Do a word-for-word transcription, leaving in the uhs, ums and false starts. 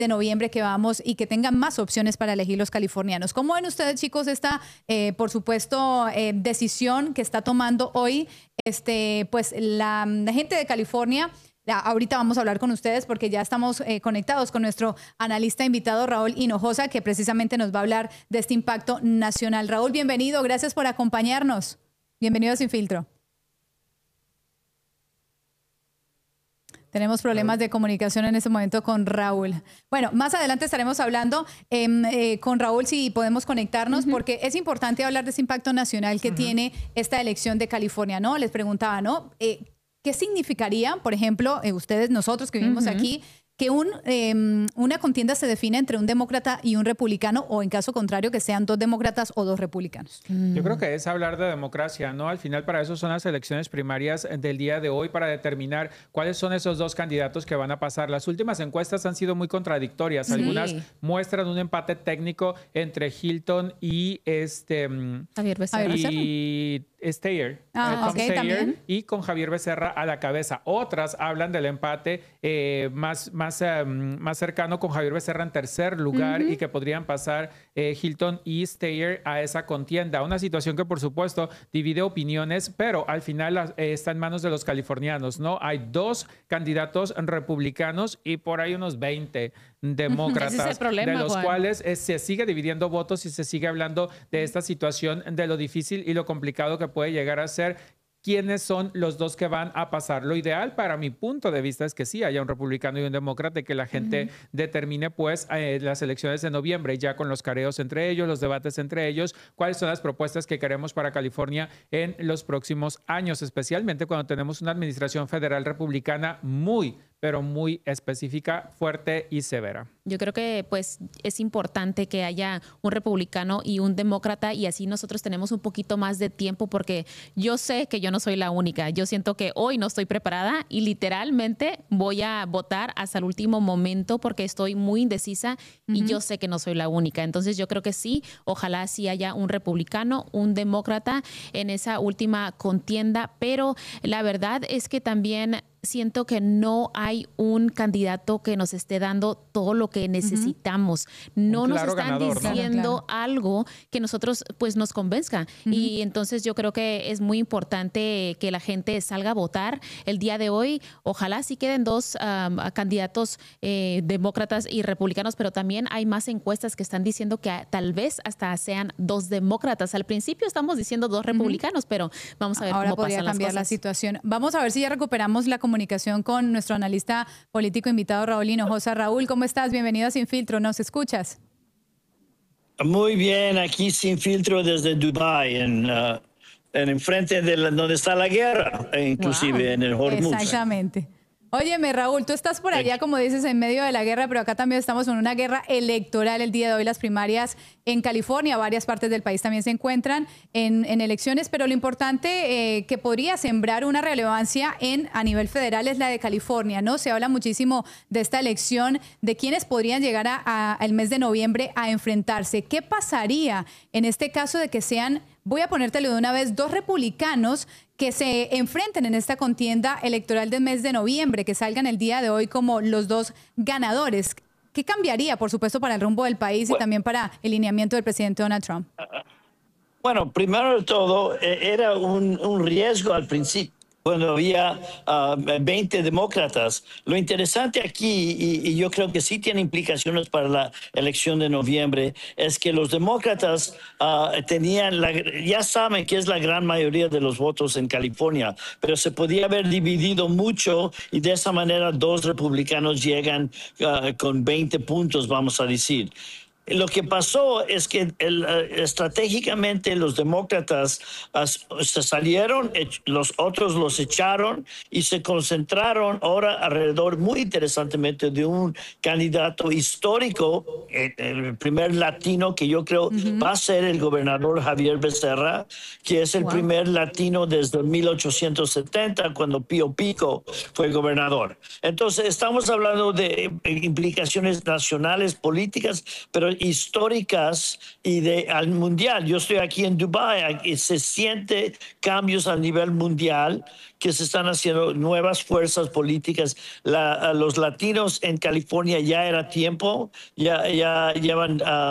de noviembre que vamos y que tengan más opciones para elegir los californianos. ¿Cómo ven ustedes, chicos, esta, eh, por supuesto, eh, decisión que está tomando hoy este, pues, la, la gente de California? Ya, ahorita vamos a hablar con ustedes porque ya estamos eh, conectados con nuestro analista invitado Raúl Hinojosa, que precisamente nos va a hablar de este impacto nacional. Raúl, bienvenido, gracias por acompañarnos. Bienvenido a Sin Filtro. Tenemos problemas de comunicación en este momento con Raúl. Bueno, más adelante estaremos hablando eh, eh, con Raúl si podemos conectarnos, uh-huh. porque es importante hablar de ese impacto nacional que uh-huh. tiene esta elección de California, ¿no? Les preguntaba, ¿no? Eh, ¿Qué significaría, por ejemplo, eh, ustedes, nosotros que vivimos uh-huh. aquí, que un, eh, una contienda se define entre un demócrata y un republicano, o en caso contrario, que sean dos demócratas o dos republicanos? Yo creo que es hablar de democracia, ¿no? Al final, para eso son las elecciones primarias del día de hoy, para determinar cuáles son esos dos candidatos que van a pasar. Las últimas encuestas han sido muy contradictorias. Sí. Algunas muestran un empate técnico entre Hilton y este Javier Becerra. Y Steyer, ah, eh, Tom okay, Steyer, y con Javier Becerra a la cabeza. Otras hablan del empate eh, más, más, um, más cercano con Javier Becerra en tercer lugar uh-huh. y que podrían pasar eh, Hilton y Steyer a esa contienda. Una situación que, por supuesto, divide opiniones, pero al final eh, está en manos de los californianos, ¿no? Hay dos candidatos republicanos y por ahí unos veinte demócratas, ese es el problema, de los Juan. cuales eh, se sigue dividiendo votos y se sigue hablando de esta situación, de lo difícil y lo complicado que puede llegar a ser. ¿Quiénes son los dos que van a pasar? Lo ideal, para mi punto de vista, es que sí haya un republicano y un demócrata y que la gente uh-huh. determine, pues, eh, las elecciones de noviembre, ya con los careos entre ellos, los debates entre ellos, cuáles son las propuestas que queremos para California en los próximos años, especialmente cuando tenemos una administración federal republicana muy, pero muy específica, fuerte y severa. Yo creo que pues es importante que haya un republicano y un demócrata y así nosotros tenemos un poquito más de tiempo porque yo sé que yo no soy la única. Yo siento que hoy no estoy preparada y literalmente voy a votar hasta el último momento porque estoy muy indecisa uh-huh. y yo sé que no soy la única. Entonces yo creo que sí, ojalá sí haya un republicano, un demócrata en esa última contienda, pero la verdad es que también siento que no hay un candidato que nos esté dando todo lo que necesitamos. Uh-huh. No nos están ganador, diciendo ¿no? claro. algo que nosotros pues nos convenzca. Uh-huh. Y entonces yo creo que es muy importante que la gente salga a votar el día de hoy. Ojalá sí queden dos um, candidatos eh, demócratas y republicanos, pero también hay más encuestas que están diciendo que a, tal vez hasta sean dos demócratas. Al principio estamos diciendo dos republicanos, uh-huh. pero vamos a ver Ahora cómo pasan las cosas. Ahora podría cambiar la situación. Vamos a ver si ya recuperamos la comunicación comunicación con nuestro analista político invitado Raúl Hinojosa. Raúl, ¿cómo estás? Bienvenido a Sin Filtro. ¿Nos escuchas? Muy bien, aquí Sin Filtro desde Dubái, en, uh, en enfrente de la, donde está la guerra, inclusive wow. en el Hormuz. Exactamente. Óyeme, Raúl, tú estás por allá, como dices, en medio de la guerra, pero acá también estamos en una guerra electoral el día de hoy. Las primarias en California, varias partes del país también se encuentran en, en elecciones, pero lo importante eh, que podría sembrar una relevancia en a nivel federal es la de California, ¿no? Se habla muchísimo de esta elección, de quiénes podrían llegar a, a, al mes de noviembre a enfrentarse. ¿Qué pasaría en este caso de que sean, voy a ponértelo de una vez, dos republicanos que se enfrenten en esta contienda electoral del mes de noviembre, que salgan el día de hoy como los dos ganadores? ¿Qué cambiaría, por supuesto, para el rumbo del país bueno, y también para el lineamiento del presidente Donald Trump? Bueno, primero de todo, era un, un riesgo al principio, cuando había uh, veinte demócratas. Lo interesante aquí, y, y yo creo que sí tiene implicaciones para la elección de noviembre, es que los demócratas uh, tenían, la, ya saben que es la gran mayoría de los votos en California, pero se podía haber dividido mucho y de esa manera dos republicanos llegan uh, con veinte puntos, vamos a decir. Lo que pasó es que el, uh, estratégicamente los demócratas uh, se salieron, los otros los echaron y se concentraron ahora alrededor, muy interesantemente, de un candidato histórico, el, el primer latino que yo creo uh-huh. va a ser el gobernador Javier Becerra, que es el wow. primer latino desde mil ochocientos setenta, cuando Pío Pico fue gobernador. Entonces, estamos hablando de implicaciones nacionales, políticas, pero históricas y de, al mundial. Yo estoy aquí en Dubái y se siente cambios a nivel mundial que se están haciendo nuevas fuerzas políticas. La, los latinos en California ya era tiempo, ya, ya llevan... Uh,